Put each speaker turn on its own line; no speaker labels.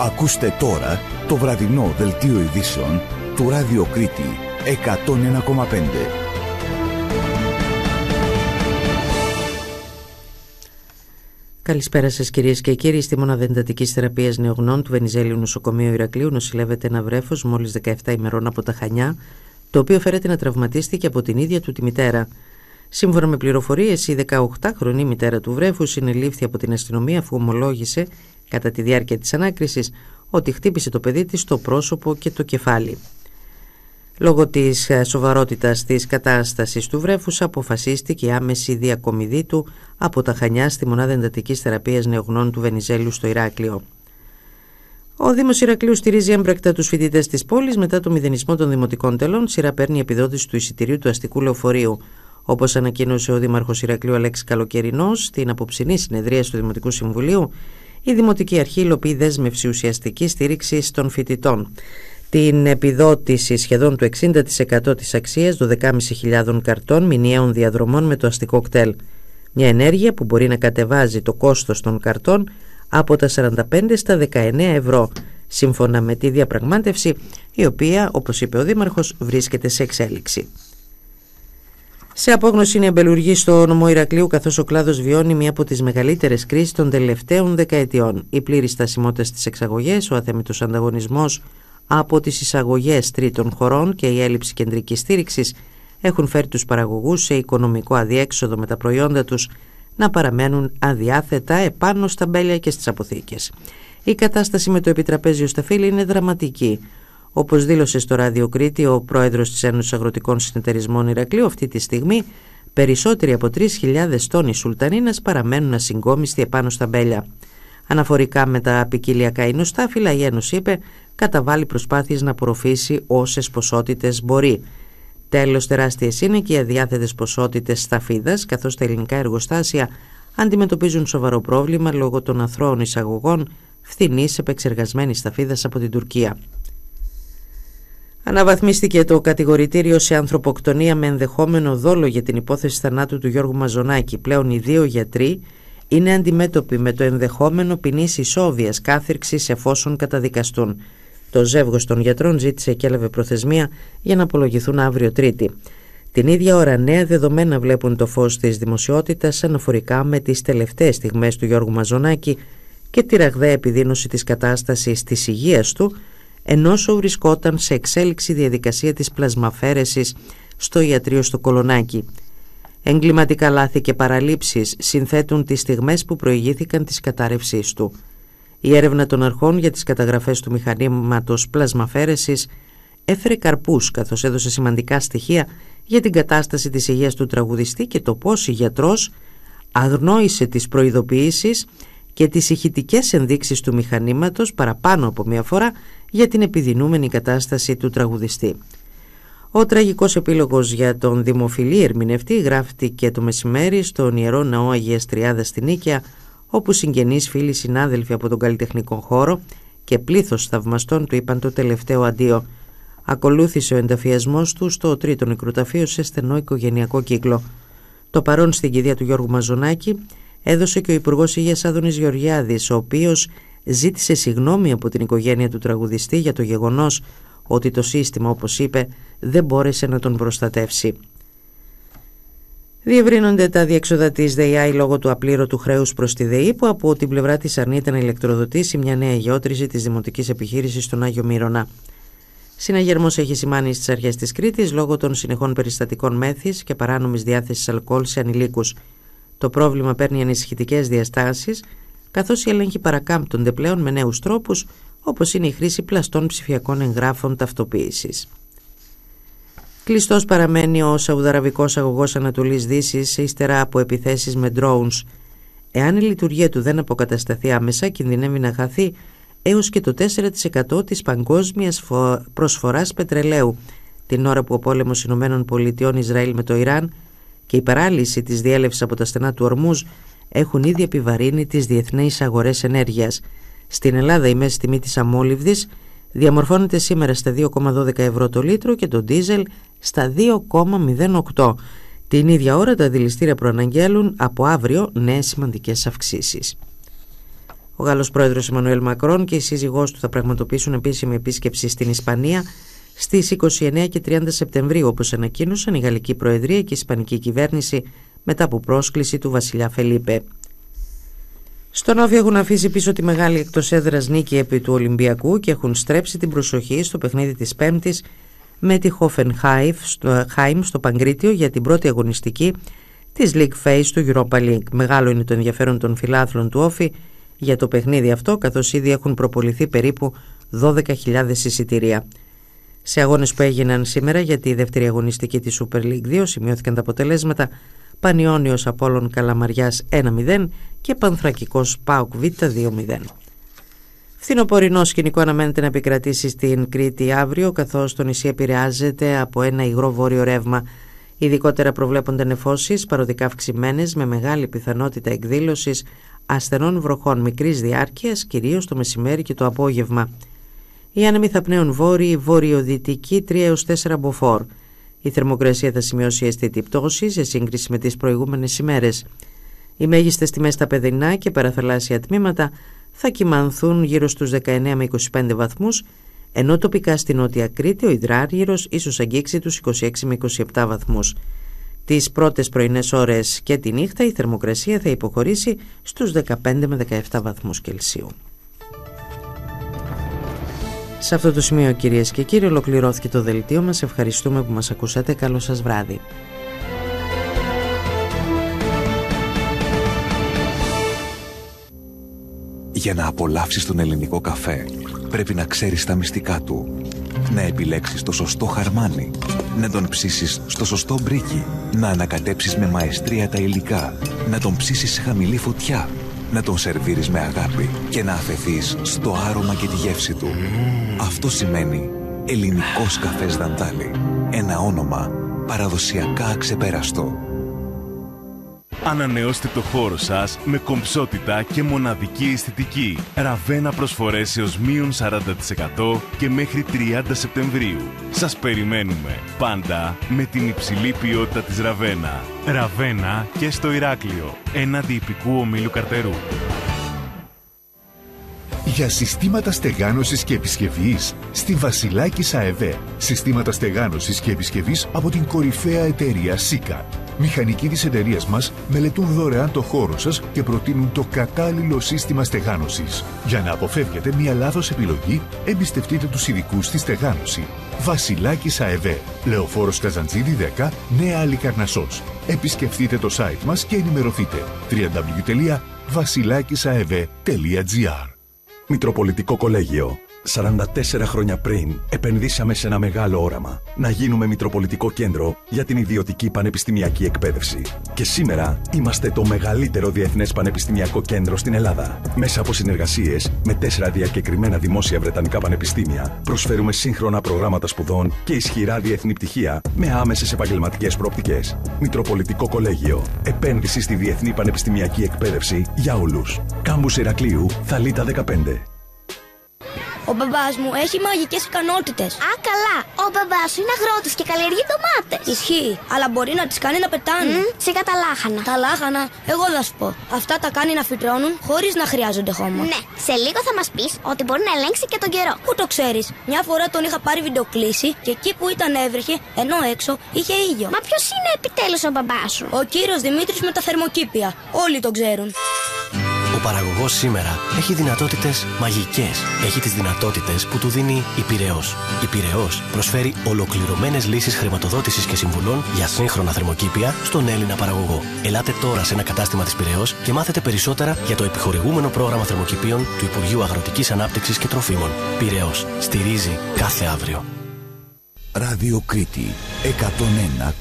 Ακούστε τώρα το βραδινό δελτίο ειδήσεων του Ράδιο Κρήτη 101,5.
Καλησπέρα σας κυρίες και κύριοι. Στη μονάδα εντατικής θεραπείας νεογνών του Βενιζέλιου Νοσοκομείου Ηρακλείου νοσηλεύεται ένα βρέφος μόλις 17 ημερών από τα Χανιά, το οποίο φέρεται να τραυματίστηκε από την ίδια του τη μητέρα. Σύμφωνα με πληροφορίες, η 18χρονη μητέρα του βρέφους συνελήφθη από την αστυνομία αφού ομολόγησε κατά τη διάρκεια της ανάκρισης ότι χτύπησε το παιδί της στο πρόσωπο και το κεφάλι. Λόγω της σοβαρότητας της κατάστασης του βρέφους αποφασίστηκε η άμεση διακομιδή του από τα Χανιά στη μονάδα εντατικής θεραπείας νεογνών του Βενιζέλιου στο Ηράκλειο. Ο Δήμος Ηρακλείου στηρίζει έμπρακτα τους φοιτητές της πόλης μετά το μηδενισμό των δημοτικών τελών. Σειρά παίρνει επιδότηση του εισιτηρίου του αστικού λεωφορείου. Όπως ανακοίνωσε ο Δήμαρχος Ηρακλείου Αλέξης Καλοκαιρινός στην απόψινή συνεδρία του Δημοτικού Συμβουλίου, η Δημοτική Αρχή υλοποιεί δέσμευση ουσιαστική στήριξη των φοιτητών. Την επιδότηση σχεδόν του 60% της αξίας 12.500 καρτών μηνιαίων διαδρομών με το αστικό κτέλ. Μια ενέργεια που μπορεί να κατεβάζει το κόστος των καρτών από τα 45 στα 19 ευρώ, σύμφωνα με τη διαπραγμάτευση, η οποία, όπως είπε ο Δήμαρχος, βρίσκεται σε εξέλιξη. Σε απόγνωση είναι η αμπελουργή στο νομό Ηρακλείου, καθώς ο κλάδος βιώνει μία από τις μεγαλύτερες κρίσεις των τελευταίων δεκαετιών. Η πλήρη στασιμότητα στις εξαγωγές, ο αθέμητος ανταγωνισμός από τις εισαγωγές τρίτων χωρών και η έλλειψη κεντρικής στήριξης έχουν φέρει τους παραγωγούς σε οικονομικό αδιέξοδο, με τα προϊόντα τους να παραμένουν αδιάθετα επάνω στα μπέλια και στις αποθήκες. Η κατάσταση με το επιτραπέζιο σταφύλι είναι δραματική. Όπως δήλωσε στο Ράδιο Κρήτη ο πρόεδρος της Ένωσης Αγροτικών Συνεταιρισμών Ηρακλείου, αυτή τη στιγμή περισσότεροι από 3.000 τόνοι σουλτανίνας παραμένουν ασυγκόμιστοι επάνω στα μπέλια. Αναφορικά με τα ποικιλιακά εινοστάφυλλα, η Ένωση είπε καταβάλει προσπάθειες να απορροφήσει όσες ποσότητες μπορεί. Τέλος, τεράστιες είναι και οι αδιάθετες ποσότητες σταφίδας, καθώς τα ελληνικά εργοστάσια αντιμετωπίζουν σοβαρό πρόβλημα λόγω των αθρώων εισαγωγών φθηνής επεξεργασμένης σταφίδας από την Τουρκία. Αναβαθμίστηκε το κατηγορητήριο σε ανθρωποκτονία με ενδεχόμενο δόλο για την υπόθεση θανάτου του Γιώργου Μαζονάκη. Πλέον οι δύο γιατροί είναι αντιμέτωποι με το ενδεχόμενο ποινής ισόβιας κάθυρξης εφόσον καταδικαστούν. Το ζεύγος των γιατρών ζήτησε και έλαβε προθεσμία για να απολογηθούν αύριο Τρίτη. Την ίδια ώρα νέα δεδομένα βλέπουν το φως της δημοσιότητας αναφορικά με τις τελευταίες στιγμές του Γιώργου Μαζονάκη και τη ραγδαία επιδείνωση της κατάστασης της υγείας του, ενώ βρισκόταν σε εξέλιξη διαδικασία της πλασμαφέρεσης στο ιατρείο στο Κολονάκι. Εγκληματικά λάθη και παραλήψεις συνθέτουν τις στιγμές που προηγήθηκαν της κατάρρευσής του. Η έρευνα των αρχών για τις καταγραφές του μηχανήματος πλασμαφέρεσης έφερε καρπούς, καθώς έδωσε σημαντικά στοιχεία για την κατάσταση της υγείας του τραγουδιστή και το πώς η γιατρός αγνόησε τις προειδοποιήσεις και τις ηχητικές ενδείξεις του μηχανήματος παραπάνω από μία φορά για την επιδεινούμενη κατάσταση του τραγουδιστή. Ο τραγικός επίλογος για τον δημοφιλή ερμηνευτή γράφτηκε το μεσημέρι στον Ιερό Ναό Αγίας Τριάδας στην Νίκαια, όπου συγγενείς, φίλοι, συνάδελφοι από τον καλλιτεχνικό χώρο και πλήθος θαυμαστών του είπαν το τελευταίο αντίο. Ακολούθησε ο ενταφιασμός του στο τρίτο νεκροταφείο σε στενό οικογενειακό κύκλο. Το παρόν στην κηδεία του Γιώργου Μαζονάκη έδωσε και ο Υπουργός Υγείας Άδωνης Γεωργιάδης, ο οποίος ζήτησε συγγνώμη από την οικογένεια του τραγουδιστή για το γεγονός ότι το σύστημα, όπως είπε, δεν μπόρεσε να τον προστατεύσει. Διευρύνονται τα διέξοδα της ΔΕΙΑΗ λόγω του απλήρωτου χρέους προς τη ΔΕΗ, που από την πλευρά της αρνείται να ηλεκτροδοτήσει μια νέα γεώτρηση της δημοτικής επιχείρησης στον Άγιο Μύρωνα. Συναγερμός έχει σημάνει στις αρχές της Κρήτης λόγω των συνεχών περιστατικών μέθης και παράνομης διάθεσης αλκοόλ σε ανηλίκους. Το πρόβλημα παίρνει ανησυχητικές διαστάσεις, καθώς οι έλεγχοι παρακάμπτονται πλέον με νέους τρόπους, όπως είναι η χρήση πλαστών ψηφιακών εγγράφων ταυτοποίησης. Κλειστός παραμένει ο σαουδαραβικός αγωγός Ανατολής Δύσης ύστερα από επιθέσεις με drones. Εάν η λειτουργία του δεν αποκατασταθεί άμεσα, κινδυνεύει να χαθεί έως και το 4% της παγκόσμιας προσφοράς πετρελαίου, την ώρα που ο πόλεμος ΗΠΑ Ισραήλ με το Ιράν και η παράλυση της διέλευσης από τα στενά του Ορμούζ έχουν ήδη επιβαρύνει τις διεθνείς αγορές ενέργειας. Στην Ελλάδα η μέση τιμή της αμόλυβδης διαμορφώνεται σήμερα στα 2,12 ευρώ το λίτρο και το ντίζελ στα 2,08. Την ίδια ώρα τα δηληστήρια προαναγγέλουν από αύριο νέες σημαντικές αυξήσεις. Ο Γάλλος πρόεδρος Εμμανουέλ Μακρόν και η σύζυγός του θα πραγματοποιήσουν επίσημη επίσκεψη στην Ισπανία στις 29 και 30 Σεπτεμβρίου, όπως ανακοίνωσαν η Γαλλική Προεδρία και η Ισπανική Κυβέρνηση μετά από πρόσκληση του βασιλιά Φελίπε. Στον Όφη έχουν αφήσει πίσω τη μεγάλη εκτός έδρας νίκη επί του Ολυμπιακού και έχουν στρέψει την προσοχή στο παιχνίδι της Πέμπτης με τη Hoffenheim στο Παγκρίτιο για την πρώτη αγωνιστική της League Phase του Europa League. Μεγάλο είναι το ενδιαφέρον των φιλάθλων του Όφη για το παιχνίδι αυτό, καθώς ήδη έχουν προποληθεί περίπου 12.000 εισιτήρια. Σε αγώνες που έγιναν σήμερα για τη δεύτερη αγωνιστική της Super League 2 σημειώθηκαν τα αποτελέσματα Πανιώνιος Απόλλων Καλαμαριάς 1-0 και Πανθρακικός ΠΑΟΚ Β 2-0. Φθινοπορεινό σκηνικό αναμένεται να επικρατήσει στην Κρήτη αύριο, καθώς το νησί επηρεάζεται από ένα υγρό βόρειο ρεύμα. Ειδικότερα προβλέπονται νεφώσεις παροδικά αυξημένες με μεγάλη πιθανότητα εκδήλωσης ασθενών βροχών μικρής διάρκειας, κυρίως το μεσημέρι και το απόγευμα. Οι άνεμοι θα πνέουν βόρειο-δυτική 3 έως 4 μποφόρ. Η θερμοκρασία θα σημειώσει αισθητή πτώση σε σύγκριση με τις προηγούμενες ημέρες. Οι μέγιστες τιμές στα παιδινά και παραθαλάσσια τμήματα θα κυμανθούν γύρω στους 19 με 25 βαθμούς, ενώ τοπικά στην Νότια Κρήτη ο υδράργυρος ίσως αγγίξει τους 26 με 27 βαθμούς. Τις πρώτες πρωινές ώρες και τη νύχτα η θερμοκρασία θα υποχωρήσει στους 15 με 17 βαθμούς Κελσίου. Σε αυτό το σημείο, κυρίες και κύριοι, ολοκληρώθηκε το δελτίο μας. Ευχαριστούμε που μας ακούσατε. Καλό σας βράδυ.
Για να απολαύσεις τον ελληνικό καφέ, πρέπει να ξέρεις τα μυστικά του. Να επιλέξεις το σωστό χαρμάνι, να τον ψήσεις στο σωστό μπρίκι, να ανακατέψεις με μαεστρία τα υλικά, να τον ψήσεις σε χαμηλή φωτιά, να τον σερβίρεις με αγάπη και να αφεθείς στο άρωμα και τη γεύση του. Αυτό σημαίνει ελληνικός καφές Δαντάλη. Ένα όνομα παραδοσιακά αξεπέραστο.
Ανανεώστε το χώρο σας με κομψότητα και μοναδική αισθητική. Ραβένα προσφορές έως μείον 40% και μέχρι 30 Σεπτεμβρίου. Σας περιμένουμε πάντα με την υψηλή ποιότητα της Ραβένα. Ραβένα και στο Ηράκλειο, έναντι ιππικού ομίλου Καρτερού.
Για συστήματα στεγάνωσης και επισκευής στη Βασιλάκης ΑΕΒ. Συστήματα στεγάνωσης και επισκευής από την κορυφαία εταιρεία Σίκα. Μηχανικοί της εταιρείας μας μελετούν δωρεάν το χώρο σας και προτείνουν το κατάλληλο σύστημα στεγάνωσης. Για να αποφεύγετε μια λάθος επιλογή, εμπιστευτείτε τους ειδικούς στη στεγάνωση. Βασιλάκης ΑΕΒ. Λεωφόρος Καζαντζίδη 10, Νέα Αλικαρνασσός. Επισκεφτείτε το site μας και ενημερωθείτε. www.vasilakisaev.gr.
Μητροπολιτικό Κολέγιο. 44 χρόνια πριν επενδύσαμε σε ένα μεγάλο όραμα. Να γίνουμε Μητροπολιτικό Κέντρο για την ιδιωτική πανεπιστημιακή εκπαίδευση. Και σήμερα είμαστε το μεγαλύτερο διεθνές πανεπιστημιακό κέντρο στην Ελλάδα. Μέσα από συνεργασίες με 4 διακεκριμένα δημόσια βρετανικά πανεπιστήμια, προσφέρουμε σύγχρονα προγράμματα σπουδών και ισχυρά διεθνή πτυχία με άμεσες επαγγελματικές προοπτικές. Μητροπολιτικό Κολέγιο. Επένδυση στη διεθνή πανεπιστημιακή εκπαίδευση για όλους. Κάμπους Ηρακλείου, Θαλίτα 15.
Ο μπαμπάς μου έχει μαγικές ικανότητες.
Α, καλά. Ο μπαμπάς σου είναι αγρότης και καλλιεργεί ντομάτες.
Ισχύει, αλλά μπορεί να τις κάνει να πετάνε.
Σιγά τα λάχανα.
Τα λάχανα, εγώ θα σου πω. Αυτά τα κάνει να φυτρώνουν χωρίς να χρειάζονται χώμα.
Ναι, σε λίγο θα μας πεις ότι μπορεί να ελέγξει και τον καιρό.
Πού το ξέρεις? Μια φορά τον είχα πάρει βιντεοκλήση και εκεί που ήταν έβρεχε, ενώ έξω είχε ήλιο.
Μα ποιος είναι επιτέλους ο μπαμπάς σου?
Ο κύριος Δημήτρης με τα θερμοκήπια. Όλοι τον ξέρουν.
Ο παραγωγός σήμερα έχει δυνατότητες μαγικές. Έχει τις δυνατότητες που του δίνει η Πειραιώς. Η Πειραιώς προσφέρει ολοκληρωμένες λύσεις χρηματοδότησης και συμβουλών για σύγχρονα θερμοκήπια στον Έλληνα παραγωγό. Ελάτε τώρα σε ένα κατάστημα της Πειραιώς και μάθετε περισσότερα για το επιχορηγούμενο πρόγραμμα θερμοκηπίων του Υπουργείου Αγροτικής Ανάπτυξης και Τροφίμων. Πειραιώς. Στηρίζει κάθε αύριο.
Ράδιο Κρήτη 101.